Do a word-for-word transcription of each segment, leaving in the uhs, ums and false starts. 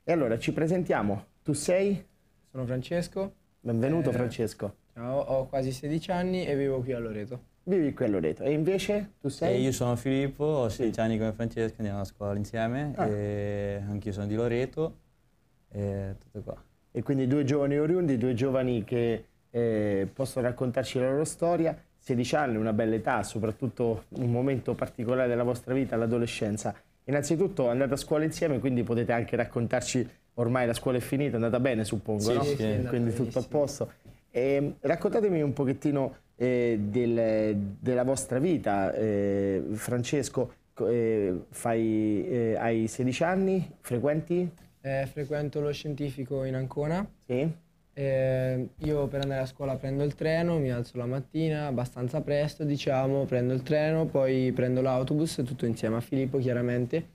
E allora ci presentiamo. Tu sei? Sono Francesco. Benvenuto eh, Francesco. Ciao, ho quasi sedici anni e vivo qui a Loreto. Vivi qui a Loreto. E invece tu sei? E io sono Filippo, ho sedici anni come Francesco, andiamo a scuola insieme, Ah. e anch'io sono di Loreto e tutto qua. E quindi due giovani oriundi, due giovani che eh, possono raccontarci la loro storia. sedici anni, una bella età, soprattutto un momento particolare della vostra vita, l'adolescenza. Innanzitutto andate a scuola insieme, quindi potete anche raccontarci, ormai la scuola è finita, è andata bene suppongo, Sì, no? sì, sì, Quindi tutto a posto. E, raccontatemi un pochettino eh, del, della vostra vita, eh, Francesco, eh, fai, eh, hai sedici anni, frequenti? Eh, frequento lo scientifico in Ancona. Sì. Eh, io per andare a scuola prendo il treno, mi alzo la mattina abbastanza presto, diciamo, prendo il treno, poi prendo l'autobus, tutto insieme a Filippo chiaramente.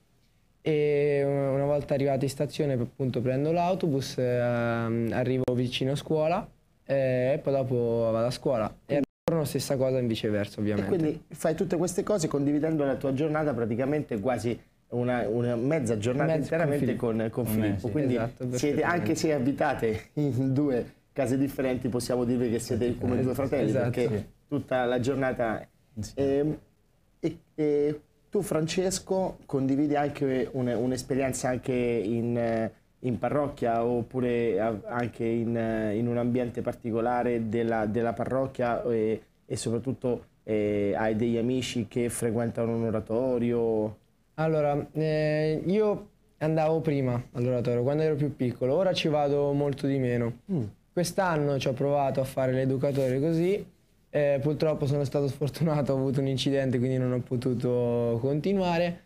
E una volta arrivati in stazione appunto prendo l'autobus, eh, arrivo vicino a scuola eh, e poi dopo vado a scuola. E al giorno stessa cosa in viceversa ovviamente. E quindi fai tutte queste cose condividendo la tua giornata praticamente quasi una, una mezza giornata Mezzo interamente con con, con Con Filippo. me, sì. Quindi Esatto, siete, anche se abitate in due case differenti, possiamo dire che siete come due fratelli, Esatto. perché Sì. tutta la giornata... E, e, e tu Francesco condividi anche un'esperienza anche in, in parrocchia oppure anche in, in un ambiente particolare della, della parrocchia e, e soprattutto eh, hai degli amici che frequentano un oratorio? Allora, eh, io andavo prima all'oratorio quando ero più piccolo, ora ci vado molto di meno. Mm. Quest'anno ci ho provato a fare l'educatore così, eh, purtroppo sono stato sfortunato, ho avuto un incidente quindi non ho potuto continuare,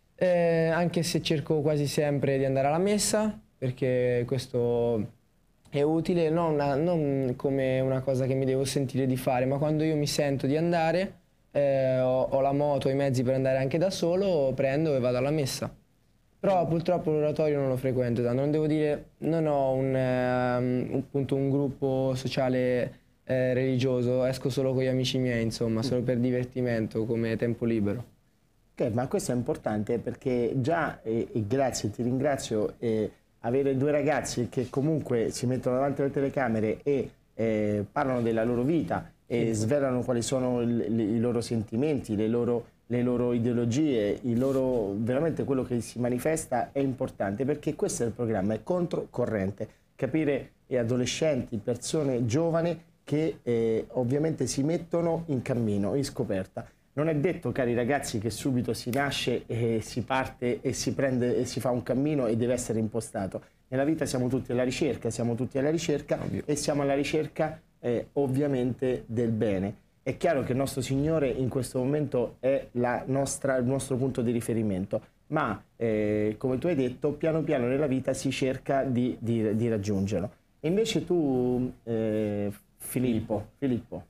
eh, anche se cerco quasi sempre di andare alla messa perché questo è utile, non, una- non come una cosa che mi devo sentire di fare, ma quando io mi sento di andare, eh, ho, ho la moto, i mezzi per andare anche da solo, prendo e vado alla messa. Però purtroppo l'oratorio non lo frequento tanto, non devo dire, non ho un, ehm, appunto un gruppo sociale eh, religioso, esco solo con gli amici miei, insomma, solo per divertimento, come tempo libero. Ok, ma questo è importante perché già, e, e grazie, ti ringrazio, eh, avere due ragazzi che comunque si mettono davanti alle telecamere e eh, parlano della loro vita e svelano quali sono il, il, i loro sentimenti, le loro, le loro ideologie, il loro, veramente quello che si manifesta è importante perché questo è il programma, è controcorrente, capire e adolescenti, persone giovani che eh, ovviamente si mettono in cammino, in scoperta. Non è detto, cari ragazzi, che subito si nasce e si parte e si prende e si fa un cammino e deve essere impostato. Nella vita siamo tutti alla ricerca, siamo tutti alla ricerca Ovvio. e siamo alla ricerca eh, ovviamente del bene. È chiaro che il nostro Signore in questo momento è la nostra, il nostro punto di riferimento, ma eh, come tu hai detto, piano piano nella vita si cerca di, di, di raggiungerlo. E invece tu, eh, Filippo, Filippo.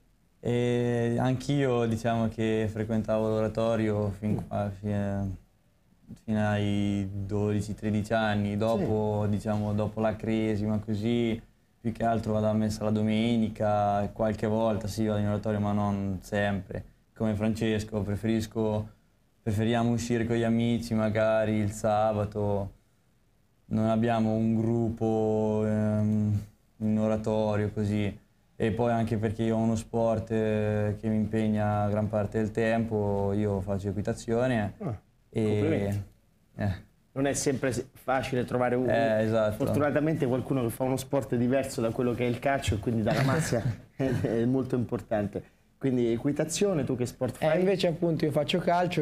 E anch'io diciamo che frequentavo l'oratorio fin qua, fino, fino ai dodici tredici anni, dopo, sì. diciamo, dopo la cresima così, più che altro vado a messa la domenica, qualche volta sì vado in oratorio ma non sempre, come Francesco preferisco, preferiamo uscire con gli amici magari il sabato, non abbiamo un gruppo ehm, in oratorio così. E poi anche perché io ho uno sport eh, che mi impegna gran parte del tempo, io faccio equitazione ah, e... Eh. Non è sempre facile trovare un... Eh, esatto. Fortunatamente qualcuno che fa uno sport diverso da quello che è il calcio e quindi dalla mazia è molto importante. Quindi equitazione, tu che sport fai? Eh, invece appunto io faccio calcio.